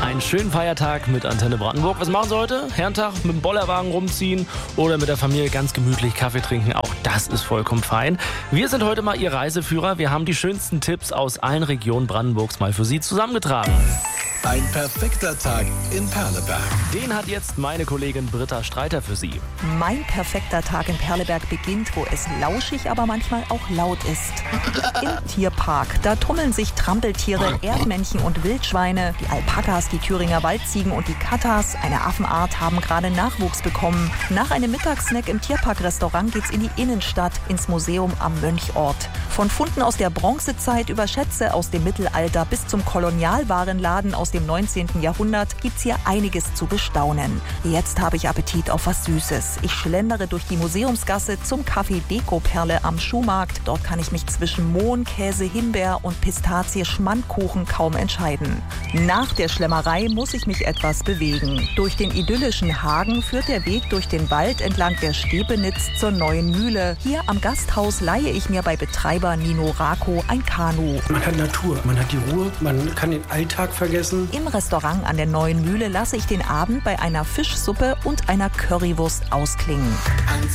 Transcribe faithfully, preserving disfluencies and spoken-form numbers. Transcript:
Einen schönen Feiertag mit Antenne Brandenburg. Was machen Sie heute? Herrentag mit dem Bollerwagen rumziehen oder mit der Familie ganz gemütlich Kaffee trinken? Auch das ist vollkommen fein. Wir sind heute mal Ihr Reiseführer. Wir haben die schönsten Tipps aus allen Regionen Brandenburgs mal für Sie zusammengetragen. Ein perfekter Tag in Perleberg. Den hat jetzt meine Kollegin Britta Streiter für Sie. Mein perfekter Tag in Perleberg beginnt, wo es lauschig, aber manchmal auch laut ist. Im Tierpark. Da tummeln sich Trampeltiere, Erdmännchen und Wildschweine. Die Alpakas, die Thüringer Waldziegen und die Katas, eine Affenart, haben gerade Nachwuchs bekommen. Nach einem Mittagssnack im Tierpark-Restaurant geht's in die Innenstadt, ins Museum am Mönchort. Von Funden aus der Bronzezeit über Schätze aus dem Mittelalter bis zum Kolonialwarenladen aus dem neunzehnten Jahrhundert gibt's hier einiges zu bestaunen. Jetzt habe ich Appetit auf was Süßes. Ich schlendere durch die Museumsgasse zum Café Dekoperle am Schuhmarkt. Dort kann ich mich zwischen Mohn, Käse, Himbeer und Pistazie-Schmandkuchen kaum entscheiden. Nach der Schlemmerei muss ich mich etwas bewegen. Durch den idyllischen Hagen führt der Weg durch den Wald entlang der Stepenitz zur Neuen Mühle. Hier am Gasthaus leihe ich mir bei Betreiber Nino Rako ein Kanu. Man hat Natur, man hat die Ruhe, man kann den Alltag vergessen. Im Restaurant an der Neuen Mühle lasse ich den Abend bei einer Fischsuppe und einer Currywurst ausklingen.